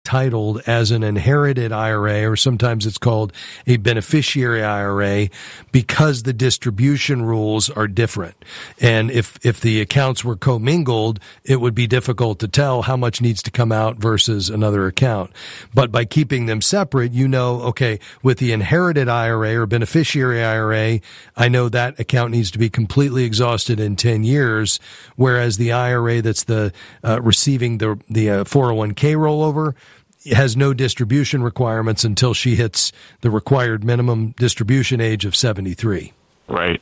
titled as an inherited IRA, or sometimes it's called a beneficiary IRA, because the distribution rules are different. And if the accounts were commingled, it would be difficult to tell how much needs to come out versus another account. But by keeping them separate, okay, with the inherited IRA or beneficiary IRA, I know that account needs to be completely exhausted in 10 years, whereas the IRA that's receiving the 401k rollover, it has no distribution requirements until she hits the required minimum distribution age of 73. Right.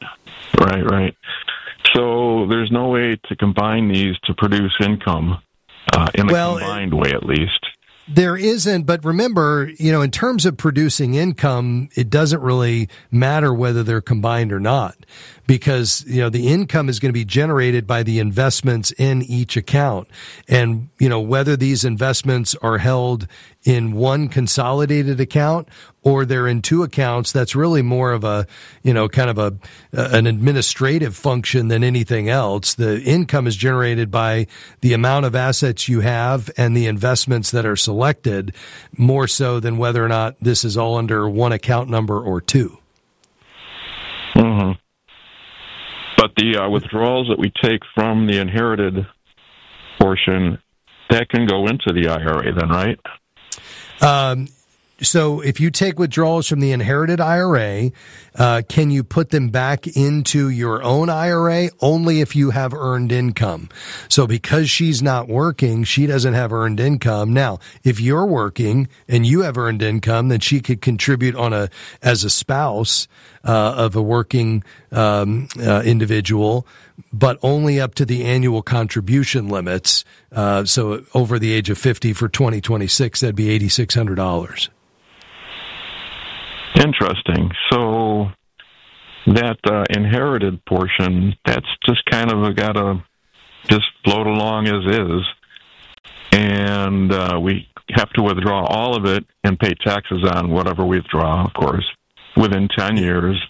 So there's no way to combine these to produce income in a combined way, at least. There isn't, but remember, in terms of producing income, it doesn't really matter whether they're combined or not, because, the income is going to be generated by the investments in each account. And, whether these investments are held in one consolidated account or they're in two accounts, that's really more of a, kind of an administrative function than anything else. The income is generated by the amount of assets you have and the investments that are selected, more so than whether or not this is all under one account number or two. Mm-hmm. But the withdrawals that we take from the inherited portion, that can go into the IRA then, right? So if you take withdrawals from the inherited IRA, can you put them back into your own IRA? Only if you have earned income. So because she's not working, she doesn't have earned income. Now, if you're working and you have earned income, then she could contribute as a spouse of a working individual, but only up to the annual contribution limits. So over the age of 50 for 2026, that'd be $8,600. Interesting. So that inherited portion, that's just kind of got to just float along as is. And we have to withdraw all of it and pay taxes on whatever we withdraw, of course, within 10 years.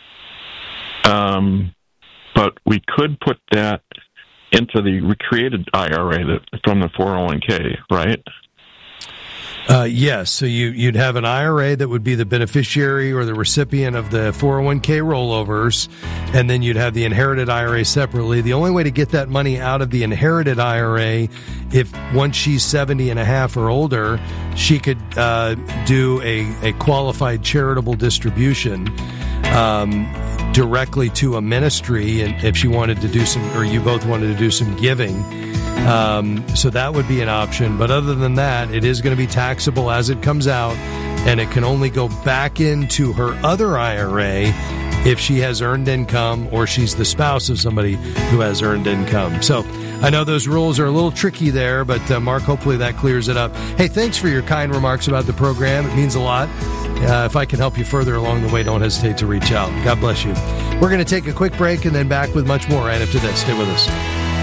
But we could put that into the recreated IRA from the 401k, right? Yes. So you'd have an IRA that would be the beneficiary or the recipient of the 401k rollovers, and then you'd have the inherited IRA separately. The only way to get that money out of the inherited IRA, if once she's 70 and a half or older, she could do a qualified charitable distribution directly to a ministry, and if she wanted to do some, or you both wanted to do some giving. So that would be an option. But other than that, it is going to be taxable as it comes out, and it can only go back into her other IRA if she has earned income or she's the spouse of somebody who has earned income. So I know those rules are a little tricky there, but Mark, hopefully that clears it up. Hey, thanks for your kind remarks about the program. It means a lot. If I can help you further along the way, don't hesitate to reach out. God bless you. We're going to take a quick break and then back with much more right after this. Stay with us.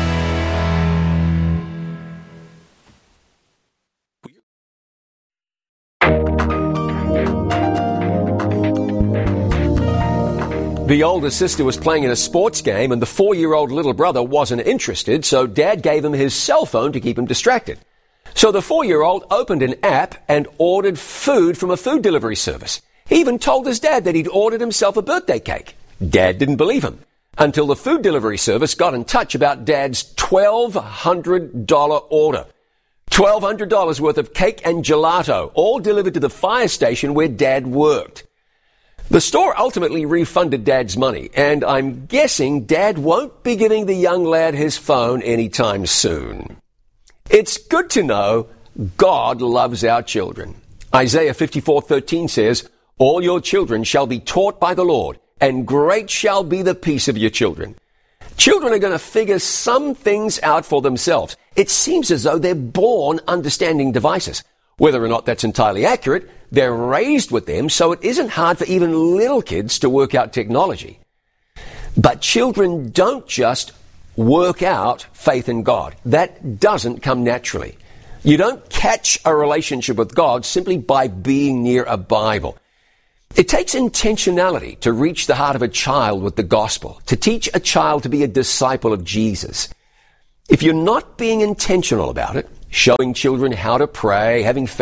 The older sister was playing in a sports game and the 4-year-old little brother wasn't interested, so Dad gave him his cell phone to keep him distracted. So the 4-year-old opened an app and ordered food from a food delivery service. He even told his dad that he'd ordered himself a birthday cake. Dad didn't believe him until the food delivery service got in touch about Dad's $1,200 order. $1,200 worth of cake and gelato, all delivered to the fire station where Dad worked. The store ultimately refunded Dad's money, and I'm guessing Dad won't be giving the young lad his phone anytime soon. It's good to know God loves our children. Isaiah 54:13 says, "All your children shall be taught by the Lord, and great shall be the peace of your children." Children are going to figure some things out for themselves. It seems as though they're born understanding devices. Whether or not that's entirely accurate, they're raised with them, so it isn't hard for even little kids to work out technology. But children don't just work out faith in God. That doesn't come naturally. You don't catch a relationship with God simply by being near a Bible. It takes intentionality to reach the heart of a child with the gospel, to teach a child to be a disciple of Jesus. If you're not being intentional about it, showing children how to pray, having